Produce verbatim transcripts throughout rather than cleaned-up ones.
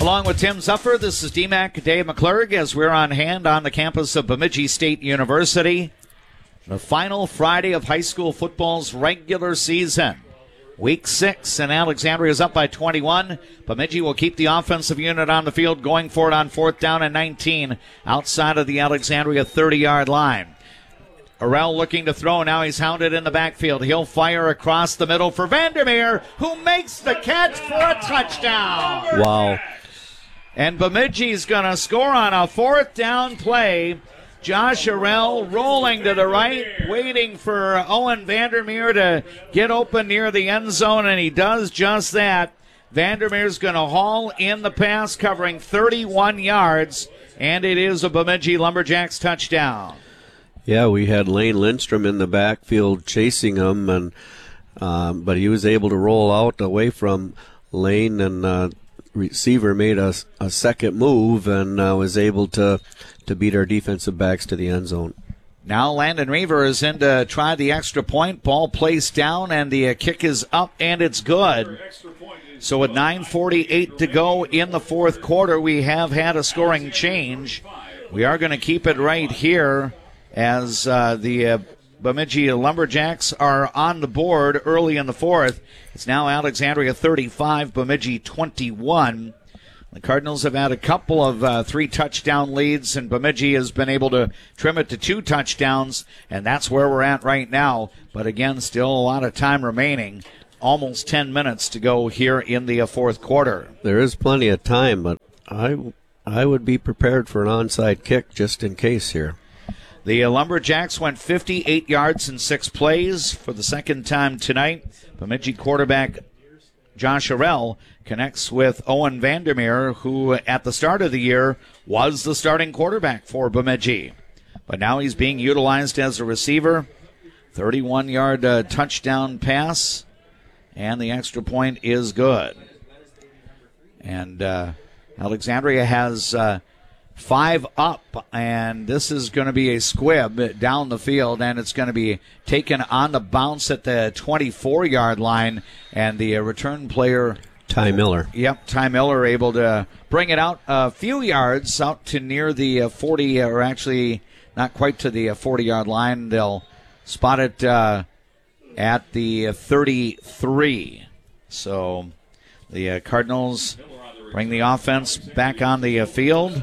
Along with Tim Zuffer, this is D Mac Dave McClurg as we're on hand on the campus of Bemidji State University. The final Friday of high school football's regular season. Week six, and Alexandria is up by twenty-one. Bemidji will keep the offensive unit on the field, going for it on fourth down and nineteen outside of the Alexandria thirty-yard line. Arell looking to throw. Now he's hounded in the backfield. He'll fire across the middle for Vandermeer, who makes the catch for a touchdown. Wow. And Bemidji's going to score on a fourth down play. Josh Arell rolling to the right, waiting for Owen Vandermeer to get open near the end zone, and he does just that. Vandermeer's going to haul in the pass, covering thirty-one yards, and it is a Bemidji Lumberjacks touchdown. Yeah, we had Lane Lindstrom in the backfield chasing him, and um, but he was able to roll out away from Lane, and uh, receiver made a, a second move and uh, was able to, to beat our defensive backs to the end zone. Now Landon Reaver is in to try the extra point. Ball placed down, and the uh, kick is up, and it's good. So with nine forty-eight to go in the fourth quarter, we have had a scoring change. We are going to keep it right here as uh, the uh, Bemidji Lumberjacks are on the board early in the fourth. It's now Alexandria thirty-five, Bemidji twenty-one. The Cardinals have had a couple of uh, three-touchdown leads, and Bemidji has been able to trim it to two touchdowns, and that's where we're at right now. But again, still a lot of time remaining. Almost ten minutes to go here in the uh, fourth quarter. There is plenty of time, but I, I would be prepared for an onside kick just in case here. The uh, Lumberjacks went fifty-eight yards in six plays for the second time tonight. Bemidji quarterback Josh Arell connects with Owen Vandermeer, who at the start of the year was the starting quarterback for Bemidji. But now he's being utilized as a receiver. thirty-one-yard uh, touchdown pass, and the extra point is good. And uh, Alexandria has uh, five up, and this is going to be a squib down the field, and it's going to be taken on the bounce at the twenty-four-yard line, and the uh, return player, Ty Miller. Yep, Ty Miller able to bring it out a few yards out to near the uh, forty, or actually not quite to the uh, forty-yard line. They'll spot it uh, at the uh, thirty-three. So the uh, Cardinals bring the offense back on the uh, field.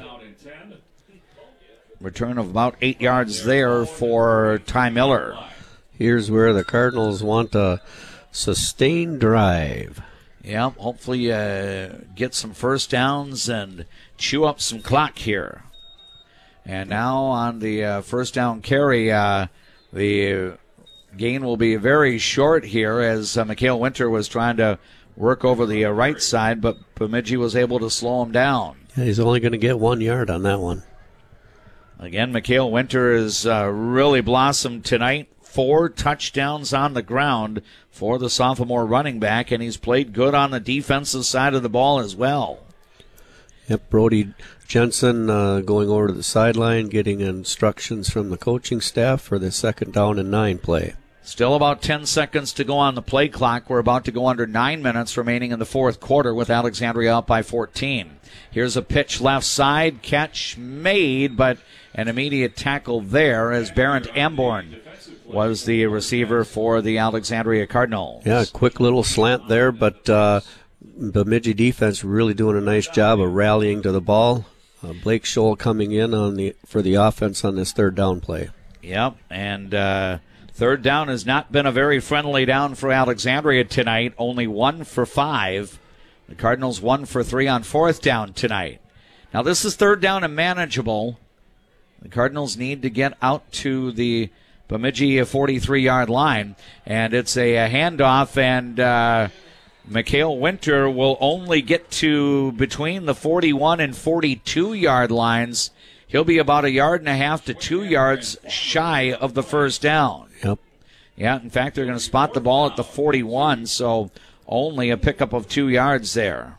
Return of about eight yards there for Ty Miller. Here's where the Cardinals want a sustained drive. Yeah, hopefully uh, get some first downs and chew up some clock here. And now on the uh, first down carry, uh, the gain will be very short here as uh, Mikhail Winter was trying to work over the uh, right side, but Bemidji was able to slow him down. Yeah, he's only going to get one yard on that one. Again, Mikhail Winter has uh, really blossomed tonight. Four touchdowns on the ground for the sophomore running back, and he's played good on the defensive side of the ball as well. Yep, Brody Jensen uh, going over to the sideline, getting instructions from the coaching staff for the second down and nine play. Still about ten seconds to go on the play clock. We're about to go under nine minutes remaining in the fourth quarter with Alexandria up by fourteen. Here's a pitch left side, catch made, but an immediate tackle there as Barrett Amborn was the receiver for the Alexandria Cardinals. Yeah, quick little slant there, but uh, Bemidji defense really doing a nice job of rallying to the ball. Uh, Blake Scholl coming in on the for the offense on this third down play. Yep, and uh, third down has not been a very friendly down for Alexandria tonight. Only one for five. The Cardinals one for three on fourth down tonight. Now this is third down and manageable. The Cardinals need to get out to the Bemidji forty-three-yard line, and it's a, a handoff, and uh, Mikhail Winter will only get to between the forty-one and forty-two-yard lines. He'll be about a yard and a half to two yards shy of the first down. Yep. Yeah, in fact, they're going to spot the ball at the forty-one, so only a pickup of two yards there.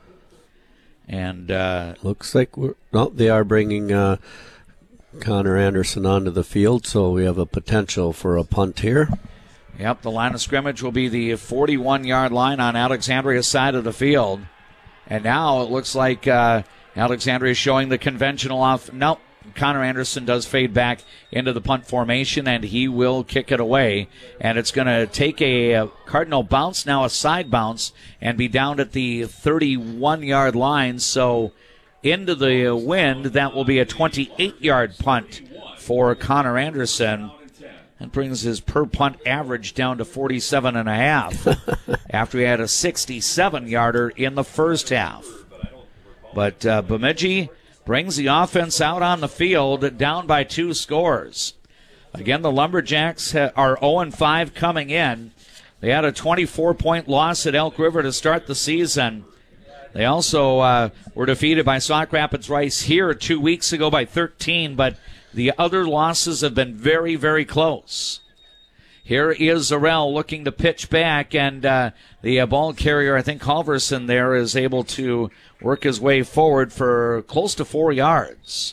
And uh, looks like we're, no, they are bringing uh, Connor Anderson onto the field, so we have a potential for a punt here. Yep, the line of scrimmage will be the forty-one-yard line on Alexandria's side of the field. And now it looks like uh, Alexandria is showing the conventional off. Nope. Connor Anderson does fade back into the punt formation, and he will kick it away. And it's going to take a, a Cardinal bounce, now a side bounce, and be down at the thirty-one-yard line. So into the wind, that will be a twenty-eight-yard punt for Connor Anderson. That brings his per punt average down to forty-seven and a half after he had a sixty-seven-yarder in the first half. But uh, Bemidji brings the offense out on the field down by two scores. Again, the Lumberjacks are oh and five coming in. They had a twenty-four point loss at Elk River to start the season. They also uh, were defeated by Sauk Rapids Rice here two weeks ago by thirteen, but the other losses have been very, very close. Here is Zarell looking to pitch back, and uh, the uh, ball carrier, I think Halverson there, is able to work his way forward for close to four yards.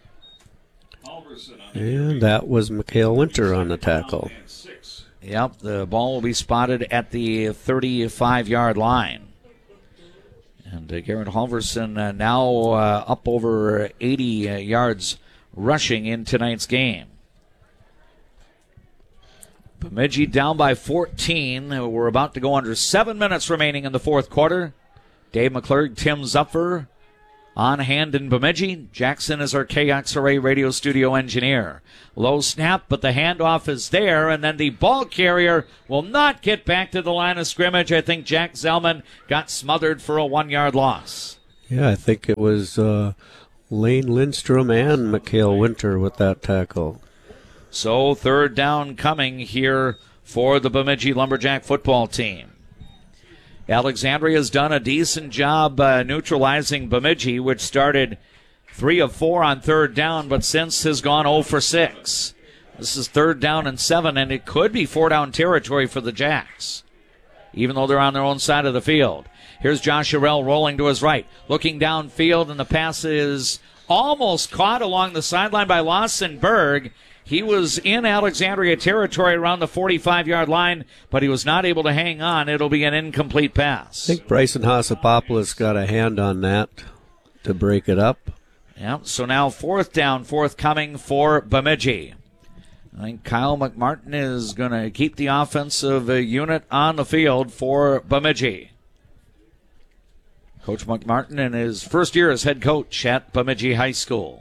And that was Mikhail Winter on the tackle. Yep, the ball will be spotted at the thirty-five-yard line. And uh, Garrett Halverson uh, now uh, up over eighty uh, yards rushing in tonight's game. Bemidji down by fourteen. We're about to go under seven minutes remaining in the fourth quarter. Dave McClurg, Tim Zupfer on hand in Bemidji. Jackson is our K X R A radio studio engineer. Low snap, but the handoff is there, and then the ball carrier will not get back to the line of scrimmage. I think Jack Zellman got smothered for a one-yard loss. Yeah, I think it was uh, Lane Lindstrom and Mikhail Winter with that tackle. So third down coming here for the Bemidji Lumberjack football team. Alexandria has done a decent job uh, neutralizing Bemidji, which started three of four on third down, but since has gone oh for six. This is third down and seven, and it could be four down territory for the Jacks, even though they're on their own side of the field. Here's Josh Harrell rolling to his right, looking downfield, and the pass is almost caught along the sideline by Lawson Berg. He was in Alexandria territory around the forty-five-yard line, but he was not able to hang on. It'll be an incomplete pass. I think Bryson Hasapopoulos got a hand on that to break it up. Yep, so now fourth down, forthcoming for Bemidji. I think Kyle McMartin is going to keep the offensive unit on the field for Bemidji. Coach McMartin in his first year as head coach at Bemidji High School.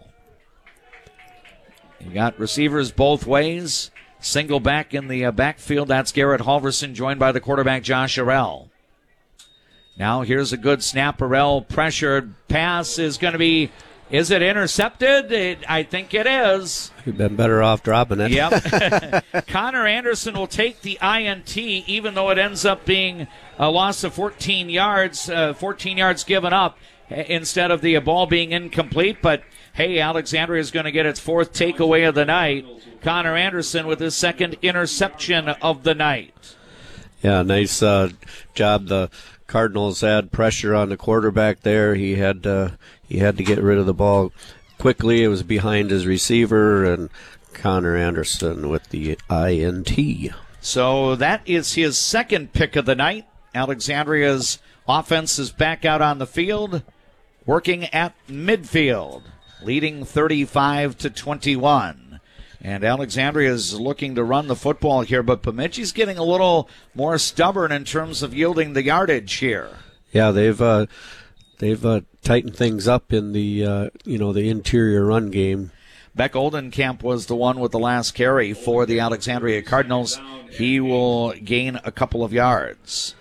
You got receivers both ways. Single back in the uh, backfield. That's Garrett Halverson, joined by the quarterback Josh Harrell. Now here's a good snap. Harrell pressured. Pass is going to be, is it intercepted? It, I think it is. You've been better off dropping it. Yep. Connor Anderson will take the I N T, even though it ends up being a loss of fourteen yards, uh, fourteen yards given up instead of the ball being incomplete. But hey, Alexandria is going to get its fourth takeaway of the night. Connor Anderson with his second interception of the night. Yeah, nice uh, job. The Cardinals had pressure on the quarterback there. He had uh, he had to get rid of the ball quickly. It was behind his receiver, and Connor Anderson with the I N T. So that is his second pick of the night. Alexandria's offense is back out on the field, working at midfield, leading thirty-five to twenty-one. And Alexandria is looking to run the football here, but Bemidji's getting a little more stubborn in terms of yielding the yardage here. Yeah, they've uh, they've uh, tightened things up in the uh, you know the interior run game. Beck Oldenkamp was the one with the last carry for the Alexandria Cardinals. He will gain a couple of yards.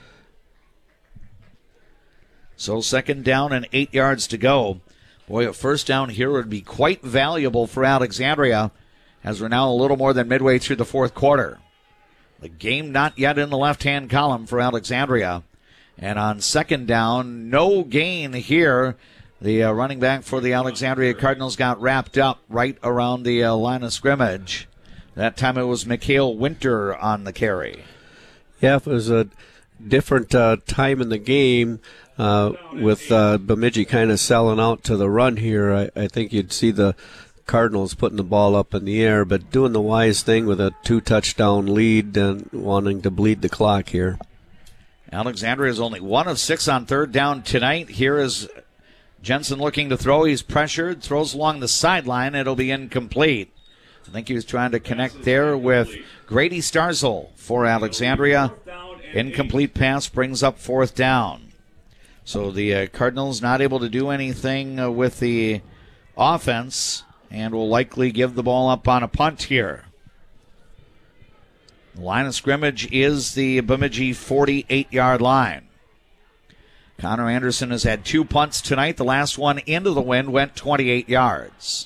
So second down and eight yards to go. Boy, a first down here would be quite valuable for Alexandria, as we're now a little more than midway through the fourth quarter. The game not yet in the left-hand column for Alexandria. And on second down, no gain here. The uh, running back for the Alexandria Cardinals got wrapped up right around the uh, line of scrimmage. That time it was Mikhail Winter on the carry. Yeah, if it was a different uh, time in the game, uh, with uh, Bemidji kind of selling out to the run here, I, I think you'd see the Cardinals putting the ball up in the air, but doing the wise thing with a two-touchdown lead and wanting to bleed the clock here. Alexandria is only one of six on third down tonight. Here is Jensen looking to throw. He's pressured, throws along the sideline. It'll be incomplete. I think he was trying to connect there with Grady Starzl for Alexandria. Incomplete pass brings up fourth down. So the uh, Cardinals not able to do anything uh, with the offense and will likely give the ball up on a punt here. The line of scrimmage is the Bemidji forty-eight-yard line. Connor Anderson has had two punts tonight. The last one into the wind went twenty-eight yards.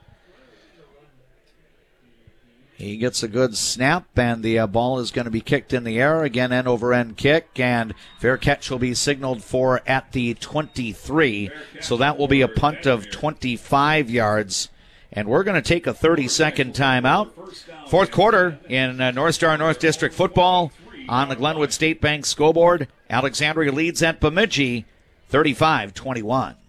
He gets a good snap, and the uh, ball is going to be kicked in the air. Again, end-over-end kick, and fair catch will be signaled for at the twenty-three. So that will be a punt of twenty-five yards. And we're going to take a thirty-second timeout. Fourth quarter in uh, North Star North District football on the Glenwood State Bank scoreboard. Alexandria leads at Bemidji thirty-five twenty-one.